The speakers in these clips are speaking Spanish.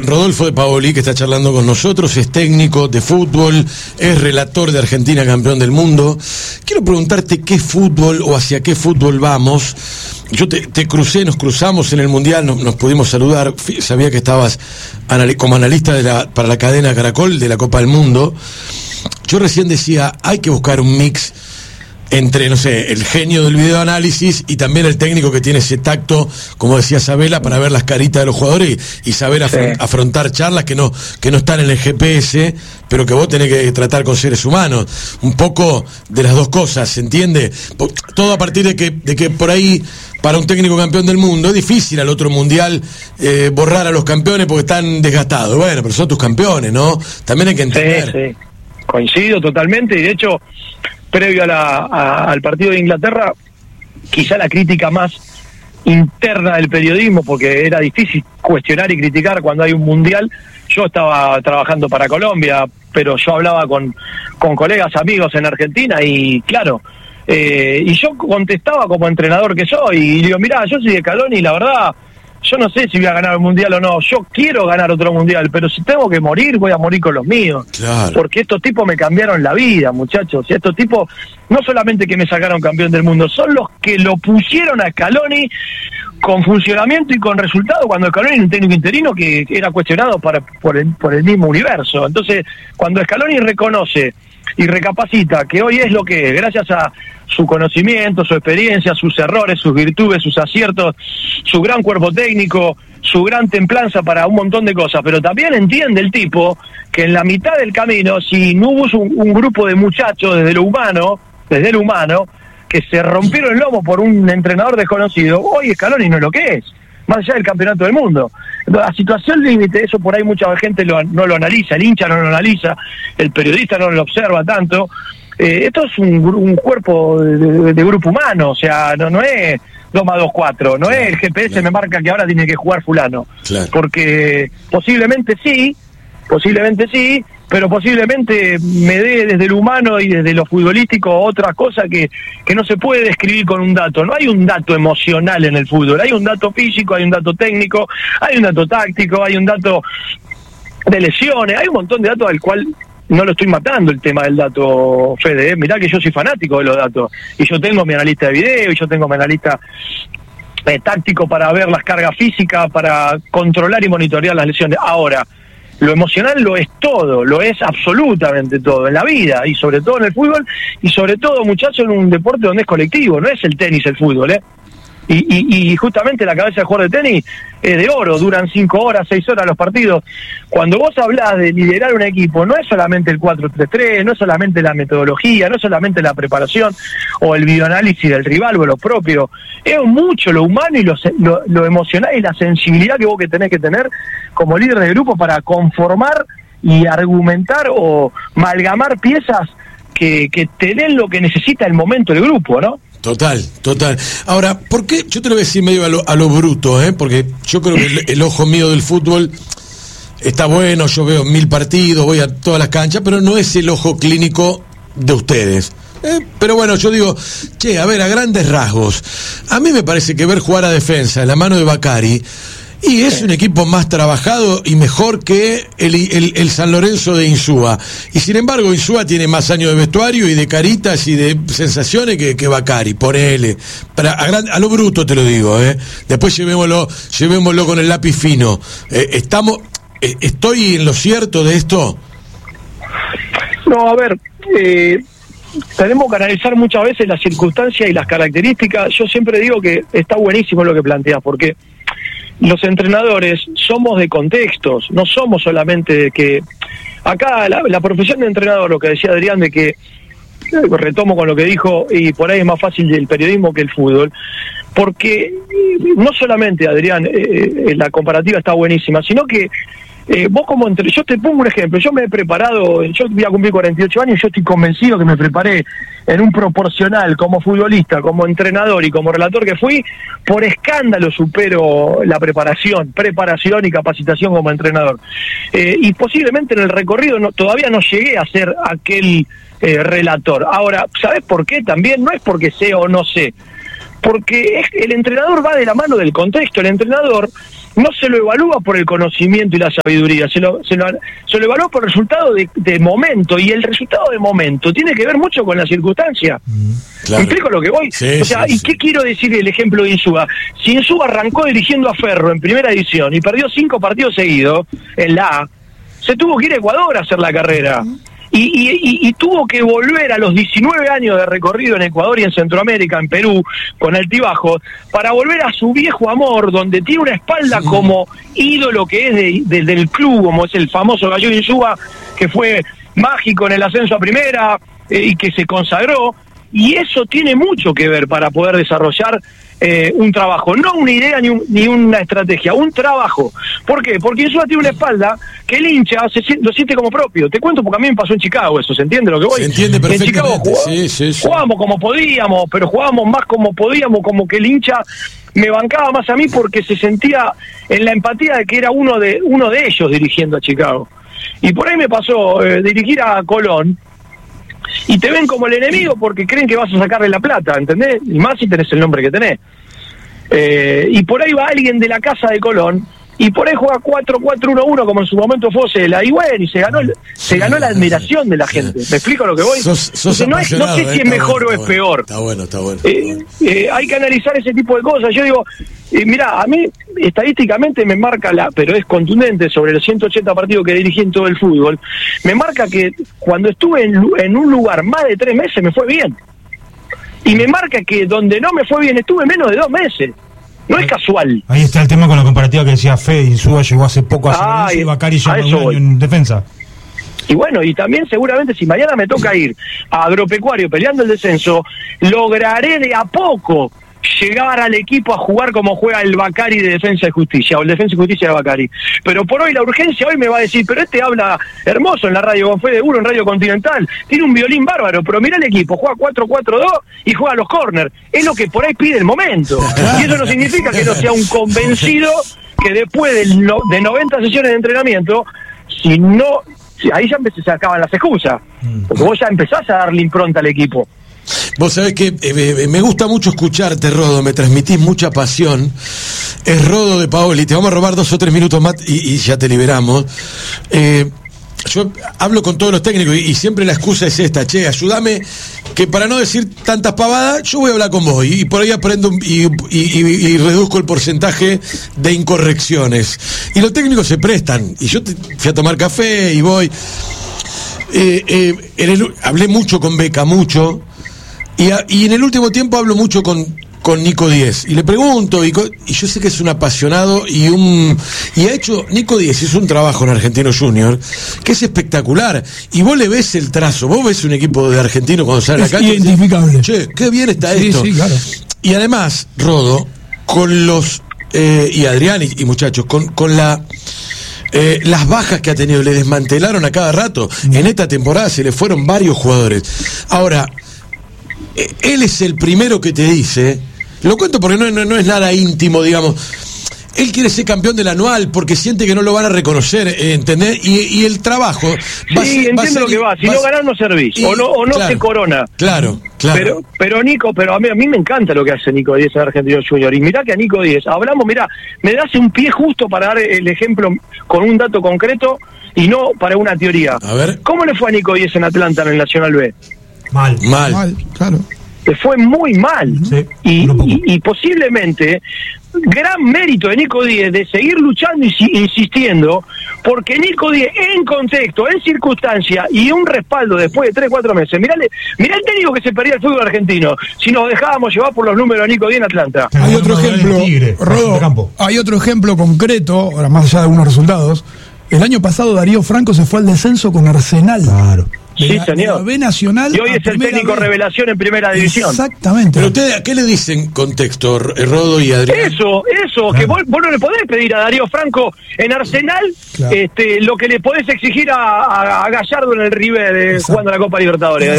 Rodolfo de Paoli, que está charlando con nosotros, es técnico de fútbol, es relator de Argentina campeón del mundo. Quiero preguntarte qué fútbol o hacia qué fútbol vamos. Yo te crucé, nos cruzamos en el Mundial, nos pudimos saludar, sabía que estabas como analista para la cadena Caracol de la Copa del Mundo. Yo recién decía, hay que buscar un mix entre, no sé, el genio del videoanálisis y también el técnico que tiene ese tacto, como decía Sabela, para ver las caritas de los jugadores y saber afrontar charlas que no están en el GPS, pero que vos tenés que tratar con seres humanos. Un poco de las dos cosas, ¿se entiende? Todo a partir de que por ahí, para un técnico campeón del mundo, es difícil al otro mundial borrar a los campeones porque están desgastados. Bueno, pero son tus campeones, ¿no? También hay que entender. Sí. Coincido totalmente, y de hecho, previo al partido de Inglaterra, quizá la crítica más interna del periodismo, porque era difícil cuestionar y criticar cuando hay un mundial. Yo estaba trabajando para Colombia, pero yo hablaba con colegas, amigos en Argentina, y claro, y yo contestaba como entrenador que soy, y digo, mirá, yo soy de Scaloni y la verdad, yo no sé si voy a ganar el mundial o no, yo quiero ganar otro mundial, pero si tengo que morir, voy a morir con los míos. Claro. Porque estos tipos me cambiaron la vida, muchachos. Y estos tipos, no solamente que me sacaron campeón del mundo, son los que lo pusieron a Scaloni con funcionamiento y con resultado, cuando Scaloni era un técnico interino que era cuestionado por el mismo universo. Entonces, cuando Scaloni reconoce y recapacita que hoy es lo que es, gracias a su conocimiento, su experiencia, sus errores, sus virtudes, sus aciertos, su gran cuerpo técnico, su gran templanza para un montón de cosas, pero también entiende el tipo que en la mitad del camino, si no hubo un grupo de muchachos desde lo humano, que se rompieron el lomo por un entrenador desconocido, hoy Scaloni no es lo que es, más allá del campeonato del mundo. La situación límite, eso por ahí mucha gente no lo analiza, el hincha no lo analiza, el periodista no lo observa tanto. Esto es un cuerpo de grupo humano, o sea, no es 2 más 2, 4, no es el GPS me marca que ahora tiene que jugar fulano, porque posiblemente sí, pero posiblemente me dé desde lo humano y desde lo futbolístico otra cosa que no se puede describir con un dato. No hay un dato emocional en el fútbol, hay un dato físico, hay un dato técnico, hay un dato táctico, hay un dato de lesiones, hay un montón de datos al cual no lo estoy matando el tema del dato, Fede, mirá que yo soy fanático de los datos, y yo tengo mi analista de video, y yo tengo mi analista táctico para ver las cargas físicas, para controlar y monitorear las lesiones. Ahora, lo emocional lo es todo, lo es absolutamente todo en la vida, y sobre todo en el fútbol, y sobre todo, muchachos, en un deporte donde es colectivo, no es el tenis el fútbol, Y justamente la cabeza de jugador de tenis es de oro, duran 5 horas, 6 horas los partidos. Cuando vos hablás de liderar un equipo, no es solamente el 4-3-3, no es solamente la metodología, no es solamente la preparación o el videoanálisis del rival o lo propio, es mucho lo humano y lo emocional y la sensibilidad que vos tenés que tener como líder de grupo para conformar y argumentar o amalgamar piezas que te den lo que necesita el momento del grupo, ¿no? Total. Ahora, ¿por qué? Yo te lo voy a decir medio a lo bruto, porque yo creo que el ojo mío del fútbol está bueno, yo veo 1000 partidos, voy a todas las canchas, pero no es el ojo clínico de ustedes. Pero bueno, yo digo, a ver, a grandes rasgos, a mí me parece que ver jugar a Defensa en la mano de Bacari, y es un equipo más trabajado y mejor que el San Lorenzo de Insúa. Y sin embargo, Insúa tiene más años de vestuario y de caritas y de sensaciones que Bacari, ponele. A lo bruto te lo digo, Después llevémoslo con el lápiz fino. ¿Estoy en lo cierto de esto? No, a ver, tenemos que analizar muchas veces las circunstancias y las características. Yo siempre digo que está buenísimo lo que planteas, porque los entrenadores somos de contextos, no somos solamente de que... Acá la profesión de entrenador, lo que decía Adrián, de que, retomo con lo que dijo, y por ahí es más fácil el periodismo que el fútbol, porque no solamente, Adrián, la comparativa está buenísima, sino que vos como yo te pongo un ejemplo, yo me he preparado, yo voy a cumplir 48 años, yo estoy convencido que me preparé en un proporcional como futbolista, como entrenador y como relator que fui, por escándalo supero la preparación y capacitación como entrenador, y posiblemente en el recorrido todavía no llegué a ser aquel relator. Ahora, ¿sabés por qué? También no es porque sé o no sé, porque el entrenador va de la mano del contexto. El entrenador no se lo evalúa por el conocimiento y la sabiduría, se lo evalúa por el resultado de momento, y el resultado de momento tiene que ver mucho con la circunstancia. Claro. ¿Me explico lo que voy? Sí, o sea, sí, ¿y sí. qué quiero decir el ejemplo de Insúa? Si Insúa arrancó dirigiendo a Ferro en primera división y perdió 5 partidos seguidos en la A, se tuvo que ir a Ecuador a hacer la carrera. Y tuvo que volver a los 19 años de recorrido en Ecuador y en Centroamérica, en Perú, con altibajos, para volver a su viejo amor, donde tiene una espalda como ídolo que es del club, como es el famoso Gallo Insúa, que fue mágico en el ascenso a primera y que se consagró, y eso tiene mucho que ver para poder desarrollar un trabajo, no una idea ni una estrategia, un trabajo. ¿Por qué? Porque Insúa tiene una espalda que el hincha lo siente como propio. Te cuento porque a mí me pasó en Chicago eso, ¿se entiende lo que voy? Se entiende perfectamente. En Chicago jugábamos como podíamos, pero jugábamos más como podíamos, como que el hincha me bancaba más a mí porque se sentía en la empatía de que era uno de ellos dirigiendo a Chicago. Y por ahí me pasó dirigir a Colón, y te ven como el enemigo porque creen que vas a sacarle la plata, ¿entendés? Y más si tenés el nombre que tenés. Y por ahí va alguien de la casa de Colón, y por ahí juega 4-4-1-1 como en su momento fue Cela, y bueno, y se ganó la admiración de la gente. ¿Me explico lo que voy? Sos no sé si es mejor o es peor. Está bueno. Hay que analizar ese tipo de cosas. Yo digo, mirá, a mí estadísticamente me marca pero es contundente sobre los 180 partidos que dirigí en todo el fútbol, me marca que cuando estuve en un lugar más de 3 meses me fue bien. Y me marca que donde no me fue bien estuve menos de 2 meses. No es casual. Ahí está el tema con la comparativa que decía Fede. Insúa llegó hace poco a San Lorenzo y Bacari lleva un año en defensa. Y bueno, y también seguramente si mañana me toca ir a Agropecuario peleando el descenso, lograré de a poco llegar al equipo a jugar como juega el Bacari de Defensa y Justicia, o el Defensa y Justicia de Bacari. Pero por hoy la urgencia hoy me va a decir, pero este habla hermoso en la radio, con Fede Uro en Radio Continental, tiene un violín bárbaro, pero mirá el equipo, juega 4-4-2 y juega a los corners. Es lo que por ahí pide el momento. Y eso no significa que no sea un convencido que después de 90 sesiones de entrenamiento, ahí ya se acaban las excusas, porque vos ya empezás a darle impronta al equipo. Vos sabés que me gusta mucho escucharte, Rodo, me transmitís mucha pasión. Es Rodo de Paoli, te vamos a robar 2 o 3 minutos más y ya te liberamos. Yo hablo con todos los técnicos y siempre la excusa es esta: che, ayúdame, que para no decir tantas pavadas, yo voy a hablar con vos y por ahí aprendo y reduzco el porcentaje de incorrecciones. Y los técnicos se prestan, y yo fui a tomar café y voy. Hablé mucho con Beca, mucho. Y en el último tiempo hablo mucho con Nico Díez y le pregunto, y yo sé que es un apasionado y ha hecho, Nico Díez hizo un trabajo en Argentino Junior que es espectacular, y vos le ves el trazo, vos ves un equipo de argentino cuando sale a la cancha, identificable. Che, qué bien está esto. Sí, claro. Y además, Rodo, con los y Adrián y muchachos, con las bajas que ha tenido, le desmantelaron a cada rato. En esta temporada se le fueron varios jugadores. Ahora, él es el primero que te dice, lo cuento porque no es nada íntimo, digamos, él quiere ser campeón del anual porque siente que no lo van a reconocer, ¿entendés? Y el trabajo entiendo lo que va, si no ganás no servís, o no claro, se corona. Claro. Pero Nico, a mí me encanta lo que hace Nico Díez en Argentino Junior, y mirá que a Nico Díez, me das un pie justo para dar el ejemplo con un dato concreto y no para una teoría. A ver. ¿Cómo le fue a Nico Díez en Atlanta en el Nacional B? Mal, claro. Le fue muy mal. Sí, y posiblemente gran mérito de Nico Díez de seguir luchando y insistiendo, porque Nico Díez en contexto, en circunstancia y un respaldo después de 3-4 meses, mirá el técnico que se perdía el fútbol argentino si nos dejábamos llevar por los números de Nico Díez en Atlanta. Hay otro ejemplo, Rodo, hay otro ejemplo concreto, ahora más allá de algunos resultados. El año pasado Darío Franco se fue al descenso con Arsenal. Claro. Sí, señor. La B Nacional. Y hoy es el técnico revelación en primera división. Exactamente. Pero ustedes, ¿a qué le dicen contexto, Rodo y Adrián? Eso, claro. Que vos no le podés pedir a Darío Franco en Arsenal, claro, lo que le podés exigir a Gallardo en el River jugando la Copa Libertadores.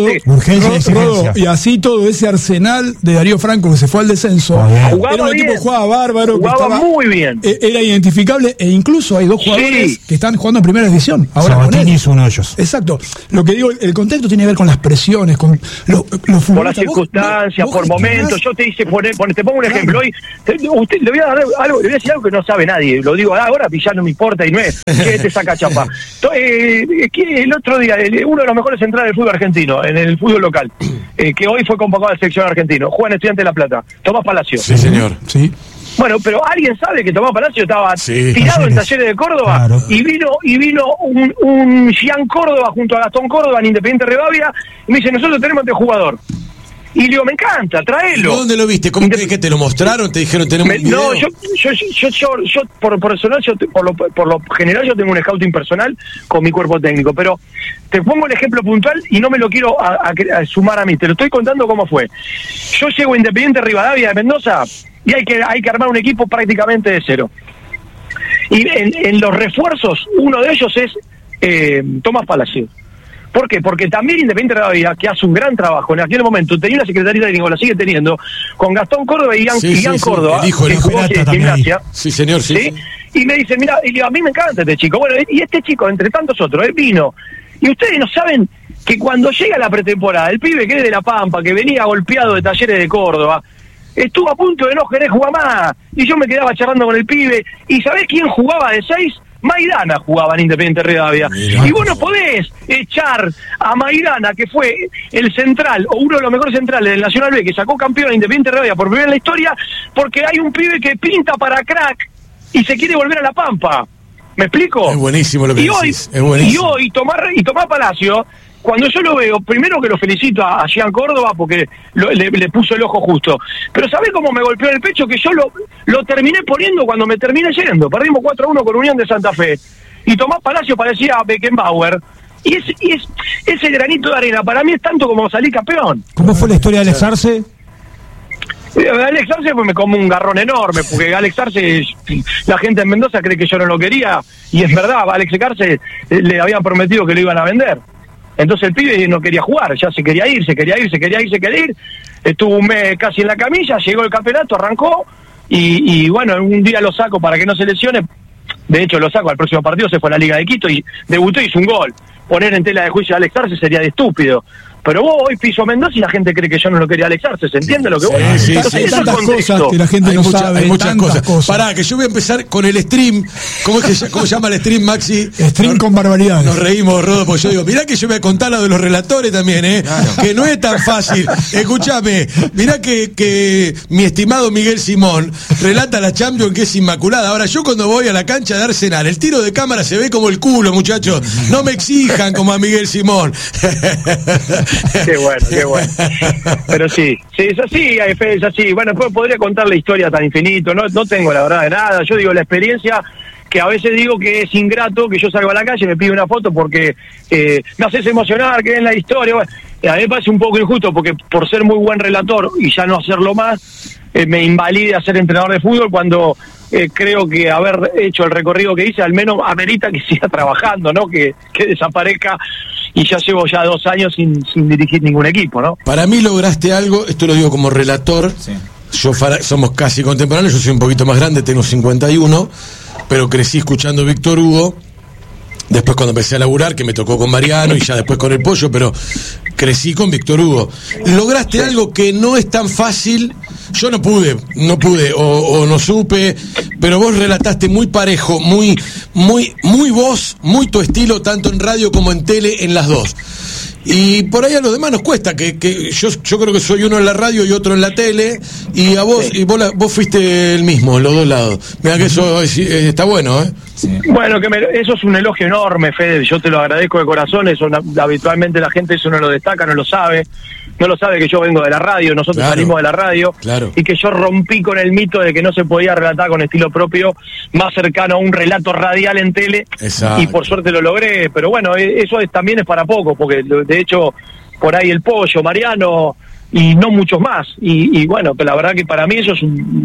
Y así todo ese Arsenal de Darío Franco que se fue al descenso, era un equipo que jugaba bárbaro, jugaba muy bien, era identificable, e incluso hay 2 jugadores que están jugando en primera división ahora. Sabatini es uno de ellos. Exacto. Lo que digo, el contexto tiene que ver con las presiones, con los futbolistas. Por las circunstancias, por momentos. Yo te hice te pongo un ejemplo. Hoy usted le voy a dar algo, le voy a decir algo que no sabe nadie. Lo digo ahora, ya no me importa y no es que te saca chapa. Que el otro día, uno de los mejores centrales del fútbol argentino, en el fútbol local, que hoy fue convocado a la selección argentina, juega en Estudiantes de La Plata, Tomás Palacio. Sí, señor. Sí. Bueno, pero alguien sabe que Tomás Palacio estaba tirado en Talleres de Córdoba, claro. y vino un Gian Córdoba junto a Gastón Córdoba en Independiente Rivadavia y me dice, nosotros tenemos este jugador. Y le digo, me encanta, tráelo. ¿Dónde lo viste? ¿Cómo que te lo mostraron? ¿Te dijeron tenemos un video? No, yo por lo general yo tengo un scouting personal con mi cuerpo técnico, pero te pongo el ejemplo puntual y no me lo quiero a sumar a mí, te lo estoy contando cómo fue. Yo llego a Independiente Rivadavia de Mendoza y hay que armar un equipo prácticamente de cero. Y en los refuerzos, uno de ellos es Tomás Palacio. ¿Por qué? Porque también Independiente Rivadavia, que hace un gran trabajo en aquel momento, tenía una secretaría técnica, la sigue teniendo, con Gastón Córdoba y Ian Córdoba, el hijo que jugó en Gimnasia. Sí, señor, sí. Y me dice, mira, y digo, a mí me encanta este chico. Bueno, y este chico, entre tantos otros, vino. Y ustedes no saben que cuando llega la pretemporada, el pibe que es de La Pampa, que venía golpeado de Talleres de Córdoba, estuvo a punto de no querer jugar más. Y yo me quedaba charlando con el pibe. ¿Y sabés quién jugaba de 6? Maidana jugaba en Independiente Rivadavia. Y vos no podés echar a Maidana, que fue el central, o uno de los mejores centrales del Nacional B, que sacó campeón a Independiente Rivadavia por primera en la historia, porque hay un pibe que pinta para crack y se quiere volver a La Pampa. ¿Me explico? Es buenísimo lo que decís. Es buenísimo. Y Tomás Palacio, cuando yo lo veo, primero que lo felicito a Gian Córdoba porque le puso el ojo justo. Pero ¿sabés cómo me golpeó en el pecho? Que yo lo terminé poniendo cuando me terminé yendo. Perdimos 4-1 con Unión de Santa Fe. Y Tomás Palacio parecía Beckenbauer. Y ese granito de arena para mí es tanto como salir campeón. ¿Cómo fue la historia de Alex Arce? Alex Arce pues me como un garrón enorme, porque Alex Arce, la gente en Mendoza cree que yo no lo quería. Y es verdad, a Alex Arce le habían prometido que lo iban a vender. Entonces el pibe no quería jugar, ya se quería ir. Estuvo un mes casi en la camilla, llegó el campeonato, arrancó y bueno, un día lo saco para que no se lesione. De hecho lo saco al próximo partido, se fue a la Liga de Quito y debutó y hizo un gol. Poner en tela de juicio a Alex Arce sería de estúpido. Pero vos hoy piso Mendoza y la gente cree que yo no lo quería Alex Arce, ¿se entiende lo que vos? Sí, hay tantas cosas que la gente no sabe. Hay muchas cosas. Pará, que yo voy a empezar con el stream. ¿Cómo se llama el stream, Maxi? Stream con barbaridades. Nos reímos, Rodo, porque yo digo, mirá que yo me voy a contar lo de los relatores también, Claro. Que no es tan fácil. Escúchame, mirá que mi estimado Miguel Simón relata la Champions que es inmaculada. Ahora, yo cuando voy a la cancha de Arsenal, el tiro de cámara se ve como el culo, muchachos. No me exijan como a Miguel Simón. Qué bueno. Pero sí, es así. Bueno, pues podría contar la historia tan infinito, no tengo la verdad de nada. Yo digo la experiencia, que a veces digo que es ingrato que yo salgo a la calle y me pide una foto porque me haces emocionar, que es la historia. Bueno, a mí me parece un poco injusto porque por ser muy buen relator y ya no hacerlo más, me invalide a ser entrenador de fútbol cuando creo que haber hecho el recorrido que hice al menos amerita que siga trabajando, ¿no? Que desaparezca. Y ya llevo 2 años sin dirigir ningún equipo, ¿no? Para mí lograste algo, esto lo digo como relator. Sí. Somos casi contemporáneos, yo soy un poquito más grande, tengo 51, pero crecí escuchando Víctor Hugo. Después cuando empecé a laburar, que me tocó con Mariano y ya después con el Pollo, pero crecí con Víctor Hugo. Lograste algo que no es tan fácil. Yo no pude o no supe, pero vos relataste muy parejo, muy vos, muy tu estilo, tanto en radio como en tele, en las dos. Y por ahí a los demás nos cuesta, que yo creo que soy uno en la radio y otro en la tele, y a vos, y vos fuiste el mismo, en los dos lados. Mira que eso está bueno, ¿eh? Sí. Bueno, eso es un elogio enorme, Fede, yo te lo agradezco de corazón. Eso habitualmente la gente eso no lo destaca, no lo sabe que yo vengo de la radio, nosotros salimos de la radio, y que yo rompí con el mito de que no se podía relatar con estilo propio, más cercano a un relato radial en tele. Exacto. Y por suerte lo logré, pero bueno, eso también es para poco, porque de hecho por ahí el Pollo, Mariano y no muchos más, y bueno, pero la verdad que para mí eso es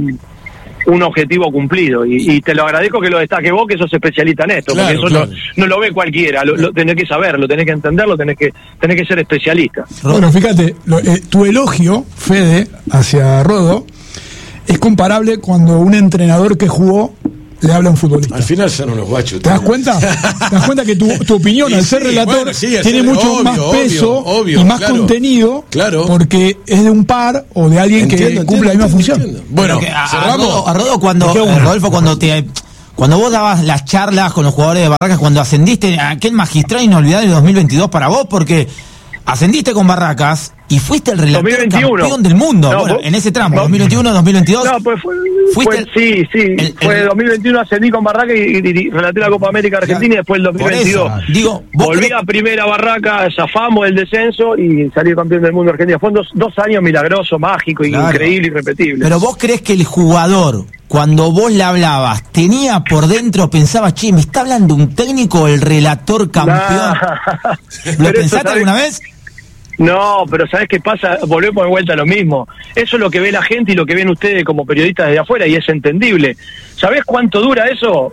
un objetivo cumplido, y te lo agradezco que lo destaque vos, que sos especialista en esto, porque eso no lo ve cualquiera, lo tenés que saberlo, tenés que entenderlo, tenés que ser especialista. Bueno, fíjate, tu elogio, Fede, hacia Rodo, es comparable cuando un entrenador que jugó le habla a un futbolista. Al final son unos guachos. ¿Te das cuenta? ¿Te das cuenta que tu opinión, al ser relator, tiene mucho más peso y más contenido? Claro. Porque es de un par o de alguien que cumple la misma función. Bueno, cerramos. Rodolfo, cuando vos dabas las charlas con los jugadores de Barracas, cuando ascendiste, aquel magistral inolvidable de 2022 para vos, porque ascendiste con Barracas y fuiste el relator 2021. Campeón del mundo. No, bueno, en ese tramo, 2021-2022. No, pues fue 2021 ascendí con Barracas y relaté la Copa América Argentina, y después el 2022. Digo, volví a primera Barracas, zafamos el descenso y salí campeón del mundo Argentina. Fueron dos años milagrosos, mágicos, increíbles, irrepetibles. Pero vos creés que el jugador, cuando vos le hablabas, tenía por dentro, pensaba, che, ¿me está hablando un técnico, el relator campeón? ¿Lo pensaste alguna vez? No, pero ¿sabés qué pasa? Volvemos de vuelta a lo mismo. Eso es lo que ve la gente y lo que ven ustedes como periodistas desde afuera, y es entendible. ¿Sabés cuánto dura eso?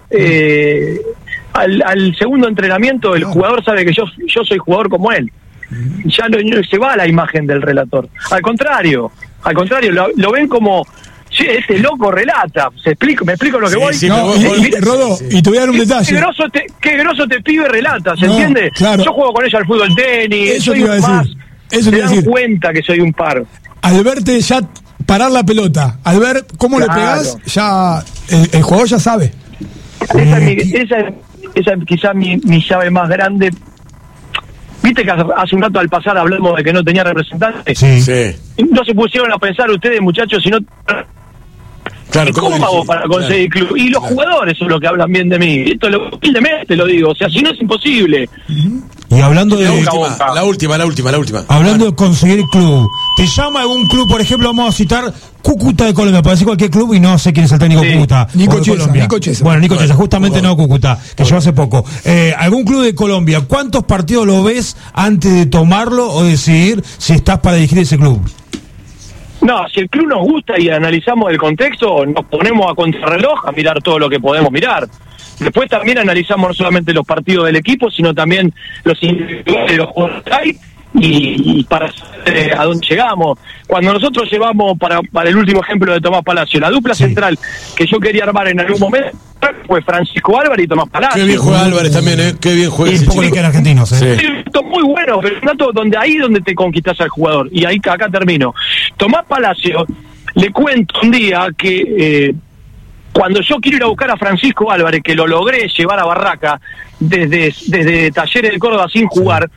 Al segundo entrenamiento el jugador sabe que yo soy jugador como él. Ya no se va la imagen del relator. Al contrario, lo ven como... Che, este loco relata. ¿Me explico lo que voy? Sí, Rodo, y te voy a dar un detalle. Qué groso te pibe relata, ¿se entiende? Claro. Yo juego con ella al fútbol tenis, eso soy un más. Eso te dan cuenta que soy un par. Al verte ya parar la pelota, al ver cómo le pegás, ya el jugador ya sabe. Esa es quizás mi llave más grande. Viste que hace un rato al pasar hablamos de que no tenía representantes. Sí. No se pusieron a pensar ustedes, muchachos, si no... Claro, ¿cómo hago para conseguir club? Y los jugadores son los que hablan bien de mí. Esto humildemente lo digo. O sea, si no es imposible. Y hablando de... La última. Hablando de conseguir club. ¿Te llama algún club? Por ejemplo, vamos a citar Cúcuta de Colombia. Puede decir cualquier club y no sé quién es el técnico de Cúcuta. Nico Chiesa. Bueno, Nico Chiesa, justamente no Cúcuta, que llegó hace poco. ¿Algún club de Colombia? ¿Cuántos partidos lo ves antes de tomarlo o decidir si estás para dirigir ese club? No, si el club nos gusta y analizamos el contexto, nos ponemos a contrarreloj a mirar todo lo que podemos mirar. Después también analizamos no solamente los partidos del equipo, sino también los individuales de los jugadores que hay y para saber a dónde llegamos. Cuando nosotros llevamos, para el último ejemplo de Tomás Palacio, la dupla central que yo quería armar en algún momento fue Francisco Álvarez y Tomás Palacio. Qué bien juega Álvarez también, qué bien juega ese chico. Que eran argentinos, Sí. Muy bueno, pero un dato donde te conquistás al jugador. Y ahí acá termino. Tomás Palacio, le cuento un día que cuando yo quiero ir a buscar a Francisco Álvarez, que lo logré llevar a Barraca desde Talleres de Córdoba sin jugar,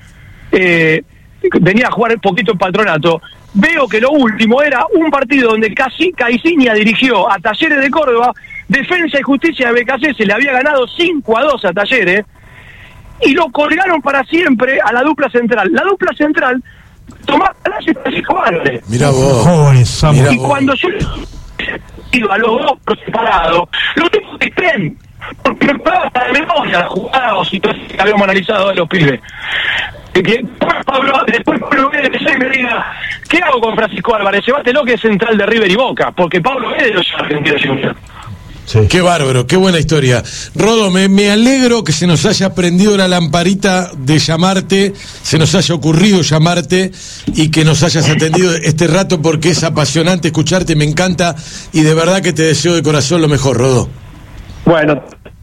venía a jugar un poquito en Patronato, veo que lo último era un partido donde Caiciña dirigió a Talleres de Córdoba, Defensa y Justicia de BKC se le había ganado 5-2 a Talleres, y lo colgaron para siempre a la dupla central. La dupla central, Tomás Palacio y Francisco Álvarez. Mirá vos. Jóvenes, y cuando yo iba a los dos por separado, los tipos te creen, porque me pagaba hasta de memoria las jugadas y todo eso que habíamos analizado de los pibes. Después Pablo Guedes me diga, ¿qué hago con Francisco Álvarez? Llévatelo, que es central de River y Boca, porque Pablo Guedes lo lleva a Argentina Junior. Sí. Qué bárbaro, qué buena historia. Rodo, me alegro que se nos haya prendido la lamparita de llamarte, se nos haya ocurrido llamarte y que nos hayas atendido este rato, porque es apasionante escucharte, me encanta, y de verdad que te deseo de corazón lo mejor, Rodo. Bueno.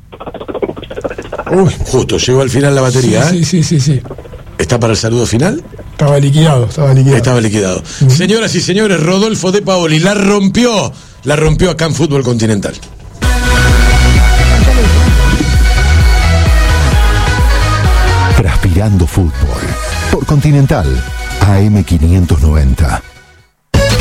Justo, llegó al final la batería, Sí. ¿Está para el saludo final? Estaba liquidado. Señoras y señores, Rodolfo De Paoli la rompió acá en Fútbol Continental. Transpirando Fútbol por Continental AM 590.